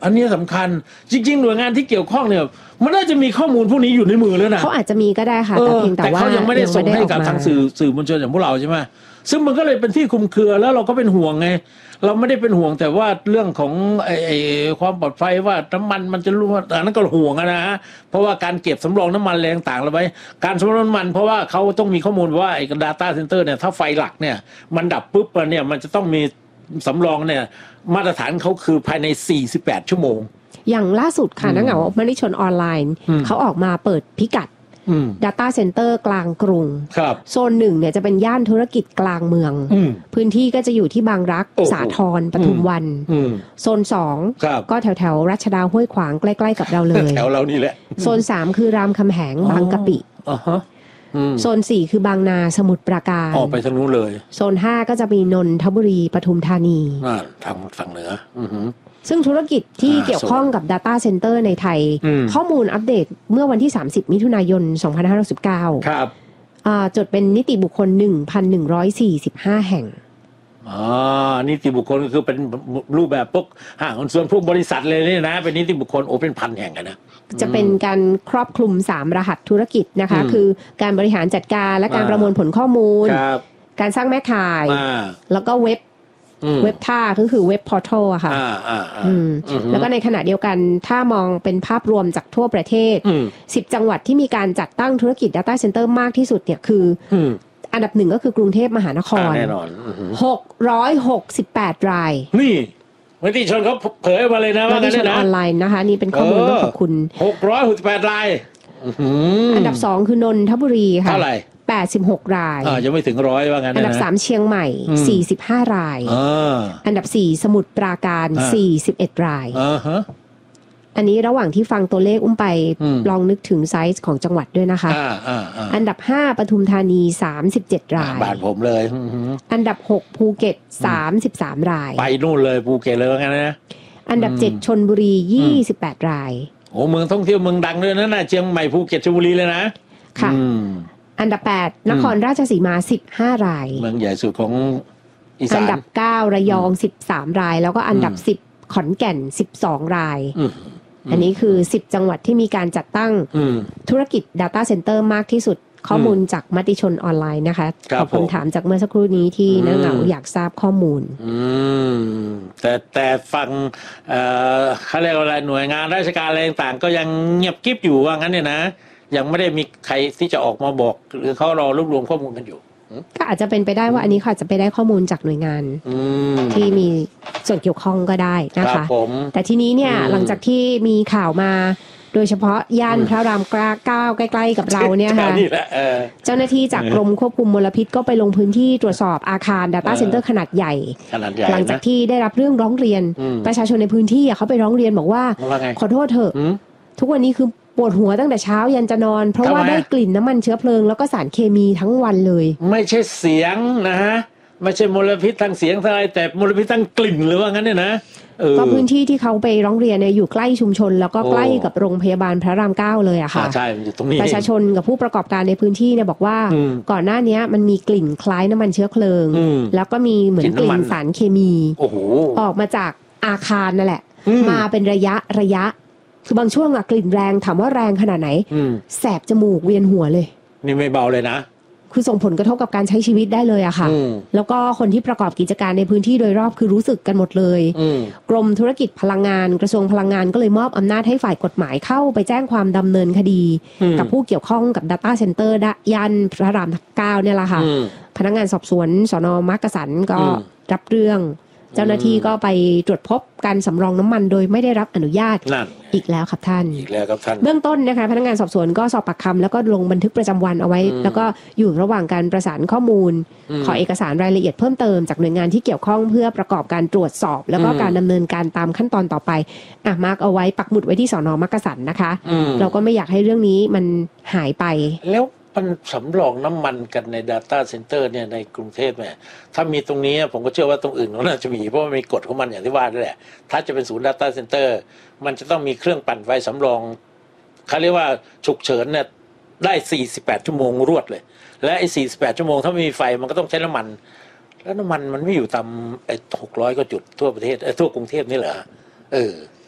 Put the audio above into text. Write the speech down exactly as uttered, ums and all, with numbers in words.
อันนี้สำคัญจริงๆหน่วยงานที่เกี่ยวข้องเนี่ยมันน่าจะมีข้อมูลพวกนี้อยู่ในมือแล้วนะเขาอาจจะมีก็ได้ค่ะแต่เพียงแต่ว่าเขายังไม่ได้ส่งให้กับทางสื่อสื่อมวลชนอย่างพวกเราใช่ไหมซึ่งมันก็เลยเป็นที่คลุมเครือแล้วเราก็เป็นห่วงไงเราไม่ได้เป็นห่วงแต่ว่าเรื่องของไอ้ไอ้ความปลอดภัยว่าน้ำมันมันจะรั่วอันนั้นก็ห่วงนะฮะเพราะว่าการเก็บสำรองน้ำมันแรงต่างเราไว้การสำรองน้ำมันเพราะว่าเขาต้องมีข้อมูลว่าไอ้ data center เนี่ยถ้าไฟหลักเนี่ยมันดับปุ๊บเนี่ยมันจะต้องมีสำรองเนี่ยมาตรฐานเขาคือภายในสี่สิบแปดชั่วโมงอย่างล่าสุดค่ะนักข่าวมติชนออนไลน์เขาออกมาเปิดพิกัด Data Center กลางกรุงโซนหนึ่งเนี่ยจะเป็นย่านธุรกิจกลางเมืองพื้นที่ก็จะอยู่ที่บางรักสาทรปทุมวันโซนสองก็แถวแถวรัชดาห้วยขวางใกล้ๆกับเราเลยแถวเรานี่แหละโซนสามคือรามคำแหงบางกะปิโซนสี่คือบางนาสมุทรปราการออกไปทางนู้นเลยโซนห้าก็จะมีนนทบุรีปทุมธานีทางฝั่งเหนือซึ่งธุรกิจที่เกี่ยวข้องกับ Data Center ในไทยข้อมูลอัปเดตเมื่อวันที่สามสิบมิถุนายนสองพันห้าร้อยสิบเก้าครับจดเป็นนิติบุคคล หนึ่งพันหนึ่งร้อยสี่สิบห้า แห่งอ๋อนิติบุคคลก็คือเป็นรูปแบบพวกห้างส่วนพวกบริษัทเลยนี่นะเป็นนิติบุคคลโอเป็นพันแห่งนะจะเป็นการครอบคลุมสามรหัสธุรกิจนะคะคือการบริหารจัดการและการประมวลผลข้อมูลการสร้างแม่ข่ายแล้วก็เว็บเว็บท่าก็คือเว็บพอร์ทัลอะค่ะแล้วก็ในขณะเดียวกันถ้ามองเป็นภาพรวมจากทั่วประเทศสิบจังหวัดที่มีการจัดตั้งธุรกิจ Data Center มากที่สุดเนี่ยคืออันดับหนึ่งก็คือกรุงเทพมหานครแน่นอนหกร้อยหกสิบแปดรายนี่มติชนเขาเผยมาเลยนะว่างั้นนะออนไลน์นะคะนี่เป็นข้อมูลต้องขอบคุณหกร้อยหกสิบแปดรายอันดับสองคือนนทบุรีค่ะเท่าไหร่แปดสิบหกรายอ่ายังไม่ถึงร้อยว่างั้นนะอันดับสามเชียงใหม่สี่สิบห้ารายอันดับสี่สมุทรปราการสี่สิบเอ็ดรายอ่าฮะอันนี้ระหว่างที่ฟังตัวเลขอุ้มไปลองนึกถึงไซส์ของจังหวัดด้วยนะคะอันดับห้าปทุมธานีสามสิบเจ็ดรายบ้านผมเลยอันดับหกภูเก็ตสามสิบสามรายไปนู่นเลยภูเก็ตเลยว่างั้นนะอันดับเจ็ดชลบุรียี่สิบแปดรายโอ้เมืองท่องเที่ยวเมืองดังด้วยนะนะเชียงใหม่ภูเก็ตชลบุรีเลยนะค่ะอันดับแปดนครราชสีมาสิบห้ารายเมืองใหญ่สุดของอีสานอันดับเก้าระยองสิบสามรายแล้วก็อันดับสิบขอนแก่นสิบสองรายอันนี้คือสิบจังหวัดที่มีการจัดตั้งธุรกิจ Data Center มากที่สุดข้อมูลจากมติชนออนไลน์นะคะขอบคุณถามจากเมื่อสักครู่นี้ที่นักเหงาอยากทราบข้อมูลแต่แต่ฟังเขาเรียกว่าอะไรหน่วยงานราชการอะไรต่างก็ยังเงียบกิ๊บอยู่ว่างั้นเนี่ยนะยังไม่ได้มีใครที่จะออกมาบอกหรือเขารอรวบรวมข้อมูลกันอยู่ก็อาจจะเป็นไปได้ว่าอันนี้เขาจะไปได้ข้อมูลจากหน่วยงานที่มีส่วนเกี่ยวข้องก็ได้นะคะแต่ทีนี้เนี่ยหลังจากที่มีข่าวมาโดยเฉพาะย่านพระรามเก้าใกล้ๆกับเราเนี่ยค่ะเจ้าหน้าที่จากกรมควบคุมมลพิษก็ไปลงพื้นที่ตรวจสอบอาคาร Data Center ขนาดใหญ่หลังจากที่ได้รับเรื่องร้องเรียนประชาชนในพื้นที่เขาไปร้องเรียนบอกว่าขอโทษเถอะทุกวันนี้คือปวดหัวตั้งแต่เช้ายันจะนอนเพราะว่าได้กลิ่นน้ำมันเชื้อเพลิงแล้วก็สารเคมีทั้งวันเลยไม่ใช่เสียงนะฮะไม่ใช่มลพิษทางเสียงอะไรแต่มลพิษทางกลิ่นหรือว่างั้นเนี่ยนะก็พื้นที่ที่เขาไปร้องเรียนเนี่ยอยู่ใกล้ชุมชนแล้วก็ใกล้กับโรงพยาบาลพระรามเก้าเลยอะค่ะใช่มันอยู่ตรงนี้ประชาชนกับผู้ประกอบการในพื้นที่เนี่ยบอกว่าก่อนหน้านี้มันมีกลิ่นคล้ายน้ำมันเชื้อเพลิงแล้วก็มีเหมือนกลิ่นสารเคมีออกมาจากอาคารนั่นแหละมาเป็นระยะระยะคือบางช่วงอะกลิ่นแรงถามว่าแรงขนาดไหนแสบจมูกเวียนหัวเลยนี่ไม่เบาเลยนะคือส่งผลกระทบกับการใช้ชีวิตได้เลยอะค่ะแล้วก็คนที่ประกอบกิจการในพื้นที่โดยรอบคือรู้สึกกันหมดเลยกรมธุรกิจพลังงานกระทรวงพลังงานก็เลยมอบอำนาจให้ฝ่ายกฎหมายเข้าไปแจ้งความดำเนินคดีกับผู้เกี่ยวข้องกับ Data Center ย่านพระรามเก้าเนี่ยแหละค่ะพนักงานสอบสวนสน.มักกะสันก็รับเรื่องเจ้าหน้าที่ก็ไปตรวจพบการสำรองน้ำมันโดยไม่ได้รับอนุญาตอีกแล้วครับท่านอีกแล้วครับท่านเบื้องต้นนะคะพนักงานสอบสวนก็สอบปากคำแล้วก็ลงบันทึกประจำวันเอาไว้แล้วก็อยู่ระหว่างการประสานข้อมูลขอเอกสารรายละเอียดเพิ่มเติมจากหน่วยงานที่เกี่ยวข้องเพื่อประกอบการตรวจสอบแล้วก็การดำเนินการตามขั้นตอนต่อไปอ่ะมาร์กเอาไว้ปักหมุดไว้ที่สน.มักกะสันนะคะเราก็ไม่อยากให้เรื่องนี้มันหายไปแล้วมันสำรองน้ำมันกันใน Data Center เนี่ยในกรุงเทพเนี่ยถ้ามีตรงนี้ผมก็เชื่อว่าตรงอื่นก็น่าจะมีเพราะมันมีกฎของมันอย่างที่ว่านั่นแหละถ้าจะเป็นศูนย์ Data Center มันจะต้องมีเครื่องปั่นไฟสำรองเขาเรียกว่าฉุกเฉินเนี่ยได้สี่สิบแปดชั่วโมงรวดเลยและไอ้สี่สิบแปดชั่วโมงถ้าไม่มีไฟมันก็ต้องใช้น้ำมันแล้วน้ำมันมันไม่อยู่ตามไอ้หกร้อยก็จุดทั่วประเทศไอ้ทั่วกรุงเทพนี่เหรอเออ